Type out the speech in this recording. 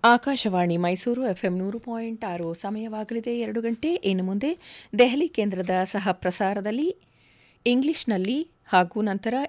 Akashvani Mysuru FM 100.6 ಸಮಯವಾಗಲಿದೆ 2 ಗಂಟೆ. ಇನ್ನು ಮುಂದೆ ದೆಹಲಿ ಕೇಂದ್ರದ ಸಹ ಪ್ರಸಾರದಲ್ಲಿ ಇಂಗ್ಲಿಷ್ನಲ್ಲಿ ಹಾಗೂ ನಂತರ